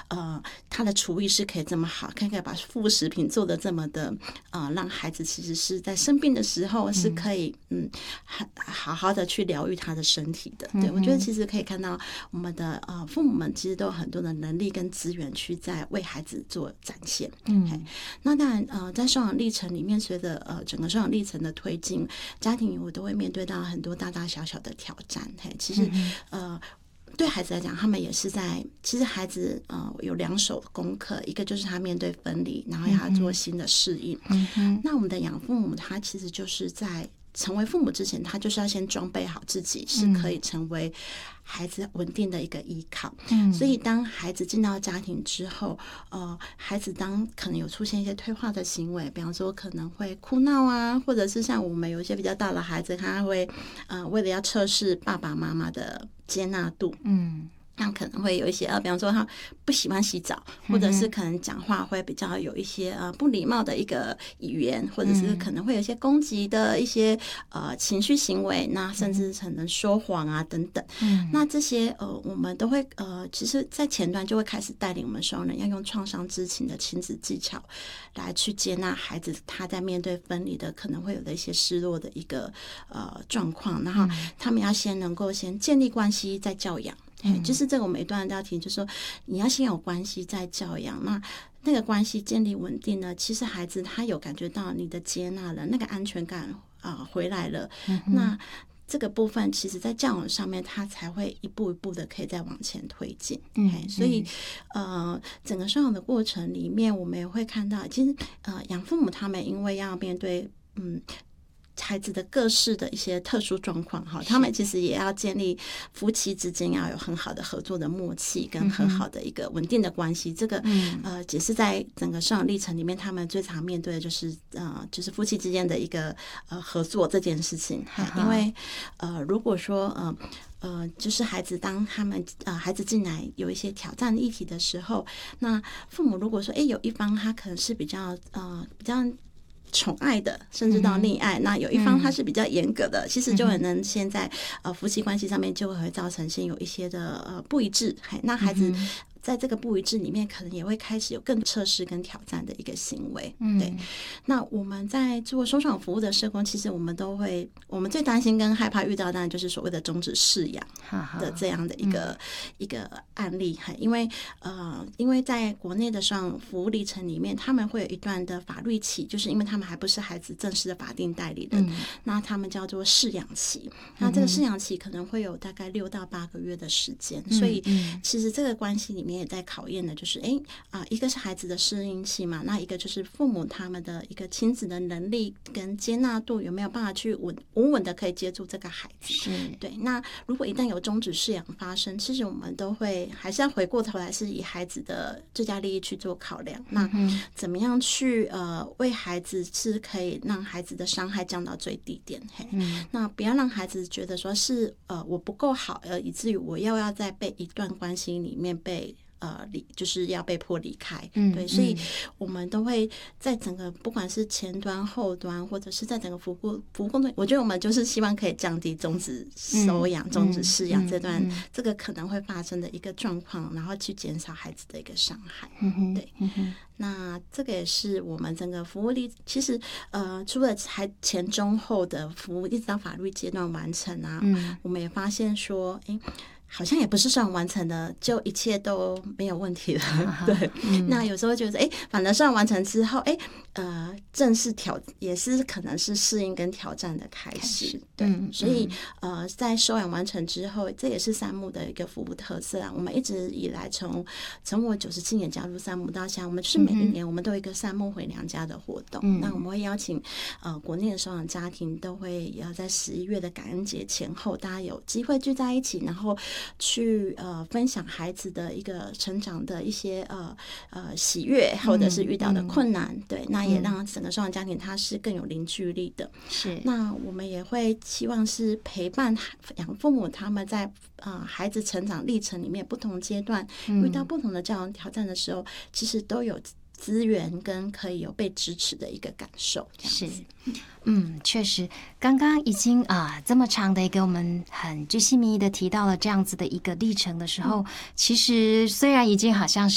他的厨艺是可以这么好，可以把副食品做得这么的让孩子其实是在生病的时候是可以好好的去疗愈他的身体的。对，我觉得其实可以看到我们的父母们其实都有很多的能力跟资源去在为孩子做展现。那当然在收养历程里面，随着整个收养历程的推进，家庭我都会面对到很多大大小小的挑战。其实对孩子来讲，他们也是其实孩子有2手功课，一个就是他面对分离，然后要做新的适应。那我们的养父母，他其实就是在成为父母之前，他就是要先装备好自己，是可以成为孩子稳定的一个依靠。所以当孩子进到家庭之后，孩子当可能有出现一些退化的行为，比方说可能会哭闹啊，或者是像我们有一些比较大的孩子，他会为了要测试爸爸妈妈的接纳度，那可能会有一些比方说他不喜欢洗澡，或者是可能讲话会比较有一些不礼貌的一个语言，或者是可能会有一些攻击的一些情绪行为，那甚至可能说谎啊等等。那这些我们都会其实在前端就会开始带领我们收养人要用创伤知情的亲子技巧来去接纳孩子他在面对分离的可能会有的一些失落的一个状况，然后他们要先能够先建立关系再教养。就是这个我们一段要提，就是说你要先有关系再教养，那个关系建立稳定呢，其实孩子他有感觉到你的接纳了，那个安全感回来了，那这个部分其实在教养上面他才会一步一步的可以再往前推进。所以整个收养的过程里面，我们也会看到其实养父母他们因为要面对孩子的各式的一些特殊状况，他们其实也要建立夫妻之间要有很好的合作的默契跟很好的一个稳定的关系。这个也是在整个收养历程里面他们最常面对的就是夫妻之间的一个合作这件事情。因为如果说就是孩子当他们孩子进来有一些挑战议题的时候，那父母如果说有一方他可能是比较宠爱的，甚至到溺爱，那有一方他是比较严格的，其实就很能现在夫妻关系上面就会造成先有一些的不一致。那孩子在这个不一致里面，可能也会开始有更测试跟挑战的一个行为。对，那我们在做收养服务的社工，其实我们最担心跟害怕遇到，当然就是所谓的终止饲养的这样的一个案例。因为在国内的收养服务历程里面，他们会有一段的法律期，就是因为他们还不是孩子正式的法定代理人，那他们叫做饲养期。那这个饲养期可能会有大概6到8个月的时间，所以其实这个关系里面也在考验的就是一个是孩子的适应期嘛，那一个就是父母他们的一个亲子的能力跟接纳度有没有办法去稳稳的可以接住这个孩子。对，那如果一旦有终止饲养发生，其实我们都会还是要回过头来是以孩子的最佳利益去做考量，那怎么样去为孩子是可以让孩子的伤害降到最低点。那不要让孩子觉得说是我不够好，以至于我又要在被一段关系里面被就是要被迫离开。对，所以我们都会在整个不管是前端后端或者是在整个服务工作，我觉得我们就是希望可以降低终止收养终止饲养这段这个可能会发生的一个状况，然后去减少孩子的一个伤害。对，那这个也是我们整个服务力其实除了前中后的服务一直到法律阶段完成啊，我们也发现说好像也不是收养完成的就一切都没有问题了。对，那有时候觉得反正收养完成之后正式也是可能是适应跟挑战的开始。对，所以在收养完成之后，这也是山木的一个服务特色啊。我们一直以来从我97年加入山木到现在，我们就是每一年我们都有一个山木回娘家的活动。那我们会邀请国内的收养家庭都会要在11月的感恩节前后，大家有机会聚在一起，然后去分享孩子的一个成长的一些喜悦，或者是遇到的困难。对，那也让整个收养家庭它是更有凝聚力的。是，那我们也会希望是陪伴养父母他们在孩子成长历程里面不同阶段遇到不同的教养挑战的时候，其实都有资源跟可以有被支持的一个感受。是， 确实，刚刚已经这么长的一个我们很鉅细靡遗的提到了这样子的一个历程的时候，其实虽然已经好像是